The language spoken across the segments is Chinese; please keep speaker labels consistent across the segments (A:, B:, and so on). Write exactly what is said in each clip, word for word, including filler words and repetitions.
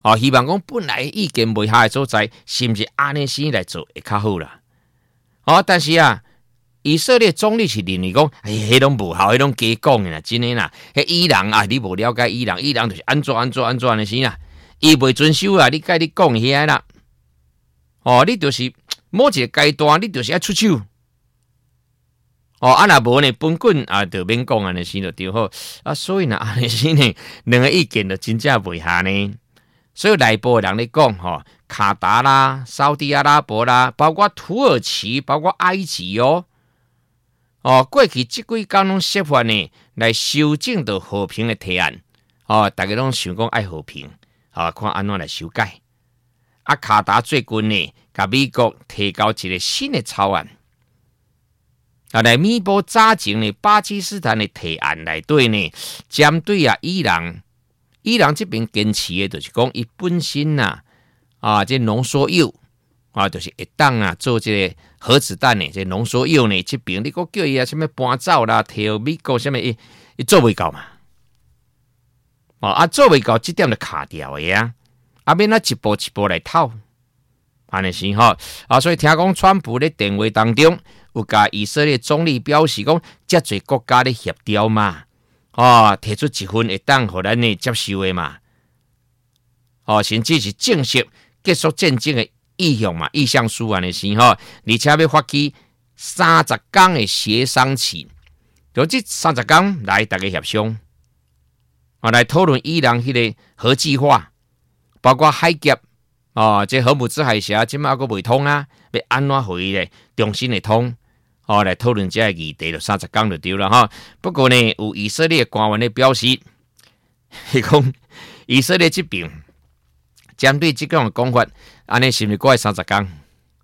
A: 哦，希望讲本来意见袂合的所在，是毋是安尼先来做会较好啦？哦，但是啊，以色列总理是认为讲，哎，迄拢无效，迄拢假讲的啦，真的啦。迄伊朗啊，你无了解伊朗，伊朗就是安怎安怎安怎安尼先啦，伊袂遵守啊，你甲你讲遐啦。哦，你就是某一个阶段，你就是要出手。哦，啊，若无呢，本棍啊，就免讲安尼先就对好啊。所以呢，安尼先呢，两个意见就真正袂合呢。所以内部的人咧讲，吼，卡达啦、沙特阿拉伯啦，包括土耳其、包括埃及哦，哦，过去即几工拢设法呢来修正到和平的提案，哦，大家拢想讲爱和平，啊，看安怎来修改。啊，卡达最近呢，甲美国提交一个新的草案，啊，来弥补早前呢巴基斯坦的提案内底呢，针对啊伊朗。伊朗这边坚持的，就是讲伊本身呐、啊，啊，这浓缩铀啊，就是会当啊做这个核子弹的，这浓缩铀呢，这边你个叫伊啊什么搬走啦，摕美国什么伊伊做未到嘛，哦啊做未到，这点就卡掉的呀，啊免啊一步一步来讨，安尼是吼啊，所以听讲川普咧电话当中有甲以色列总理表示讲，遮侪国家咧协调嘛。哦，提出一份会当互咱呢接受的嘛，哦，甚至是正式结束战争的意向嘛，意向书安的时候，而且要发起三十天的协商期，就这三十天来大家协商，啊，来讨论伊朗迄个核计划，包括海峡，哦，这荷姆兹海峡今嘛还未通啊，要安怎互伊咧重新的通？哦，来讨论这个议题就三十天就对了哈。不过呢，有以色列官员咧表示，伊讲以色列这边针对这种讲法，安尼是毋是过三十天？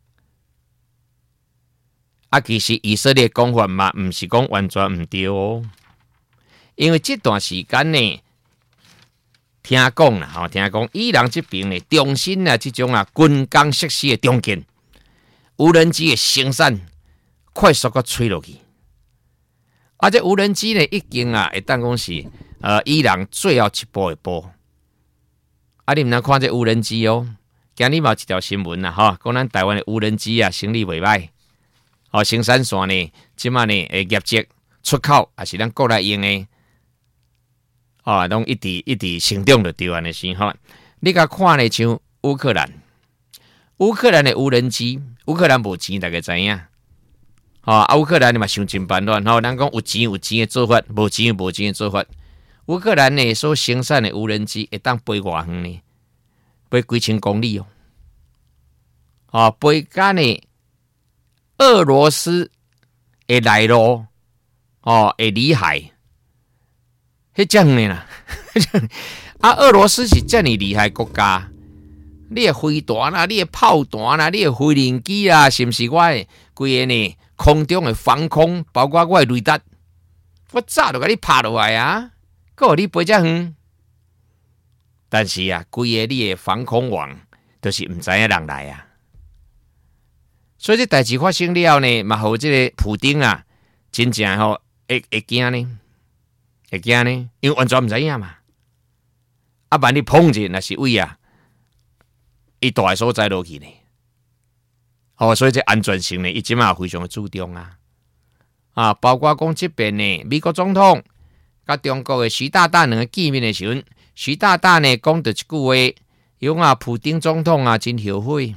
A: 啊，其实以色列讲法嘛，毋是讲完全毋对哦，因为这段时间呢，听讲啦，吼，听讲伊朗这边呢，重新啊，这种啊军工设施的中建，无人机的生产。快速个吹落去，啊！这无人机呢，已经啊，会当讲是呃伊朗最后一步的步。啊，你毋通看这无人机哦，今日嘛有一条新闻啦，哈，讲咱台湾的无人机啊，生意袂歹，哦，生产线呢，即马呢，诶，业绩出口也是咱国内用的，哦，拢一直一直成长着对安尼先哈。你甲看呢，像乌克兰，乌克兰的无人机，乌克兰无钱，大家知影。哦，乌克兰你嘛想尽办法，吼，咱讲有钱有钱的做法，无钱无钱的做法。乌克兰呢所生产的无人机会当飞偌远呢？飞几千公里哦，哦，飞到呢俄罗斯的内陆，哦，会里海，迄这样的啦。啊，俄罗斯是这么厉害国家，你的飞弹啦，你的炮弹啦，你的飞行机啦，是毋是我的规个呢？空中的防空，包括我的雷达，我早就甲你拍落来啊！够你飞遮远，但是啊，规个你的防空网都是唔知影人来啊。所以这代志发生了呢，嘛，互这个普丁啊，真正吼会会惊呢，会惊呢，因为完全唔知影嘛。啊，万一碰见那是位啊，伊大个所在落去呢。哦，所以这安全性呢，伊即马非常的注重啊，啊，包括讲这边呢，美国总统甲中国的习大大两个见面的时阵，习大大呢讲到一句话，伊讲啊，普丁总统啊真后悔，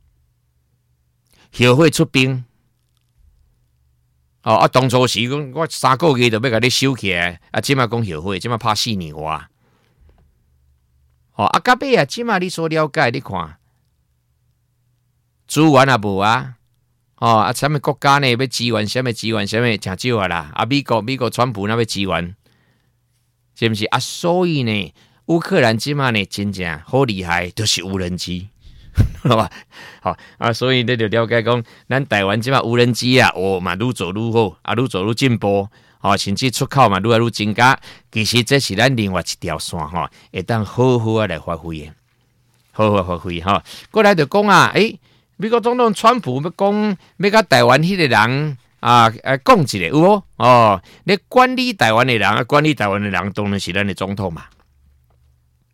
A: 后悔出兵。哦，啊，当初时讲我三个月就要甲你收起来，啊，即马讲后悔，即马拍四年外。哦，啊，到尾啊，即马你所了解，你看。资源也无啊，哦啊，什么国家呢？要支援什么支援什么，真少啊啦！啊，美国美国川普那要支援，是不是啊？所以呢，乌克兰即马呢，真正好厉害，就是无人机，好吧？好啊，所以你就了解讲，咱台湾即马无人机啊，哦嘛愈做愈好，啊愈做愈进步，哦，甚至出口嘛愈来愈增加。其实这是咱另外一条线吼，会当好好啊来发挥的，好好发挥哈。过来就讲啊，诶。美国总统川普要讲，要甲台湾迄个人啊，诶，讲一下有无？哦，你管理台湾的人，管理台湾的人当然是咱的总统嘛。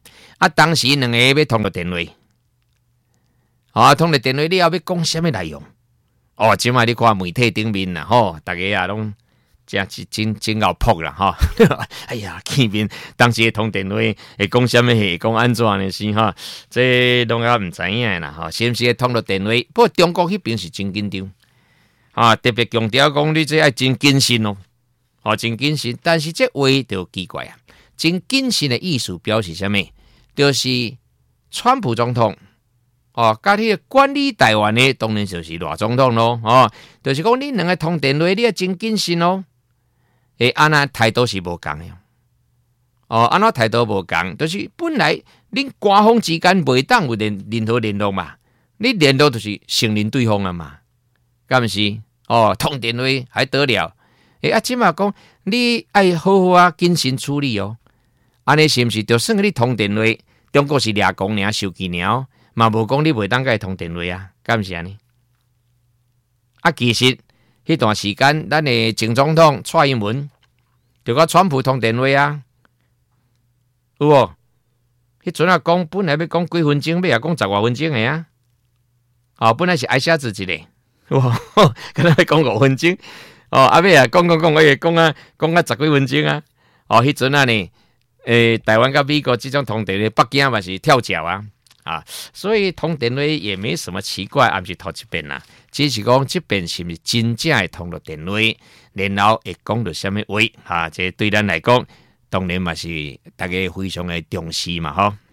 A: 啊，当时两个要通着电话，啊，通着电话你后要讲什么内容？哦，即摆你看媒体顶面啦，吼，大家啊拢真真真够扑啦，吼！哎呀，见面当时通电话会讲什么？会讲安怎呢？是哈？这拢也毋知影啦，吼，是毋是通着电话？不过中国迄边是真紧张，啊，特别强调讲你这爱真谨慎哦，哦，真谨慎。但是这话就奇怪啊，真谨慎的意思表示什么？就是川普总统。哦，甲迄个管理台湾的当然就是赖总统咯，哦，就是讲你两个通电话，你要真谨慎哦。诶，安那态度是无共的，哦，安那态度无共，就是本来恁官方之间袂当有任任何联络嘛，你联络就是承认对方啊嘛，敢毋是？哦，通电话还得了？诶，啊，即嘛讲你爱好好啊谨慎处理哦，安尼是毋是？就算你通电话，中国是掠讲尔收机尔。嘛无讲你袂当甲伊通电话啊，敢毋是安尼？啊，其实迄段时间，咱的前总统蔡英文就甲川普通电话啊，有无？迄阵啊讲本来要讲几分钟，尾也讲十外分钟的啊。哦，本来是挨下子一个，哇，可能要讲五分钟。哦，啊尾啊讲讲讲，我也讲啊讲啊十几分钟啊。哦，迄阵啊呢，诶，台湾甲美国即种通电话，北京嘛是跳脚啊。啊，所以通电话也没什么奇怪，也不是头一遍啦，只是讲这边是不是真正会通到电话，然后会讲到什么话，啊，这对咱来讲，当然嘛是大家非常的重视嘛，吼。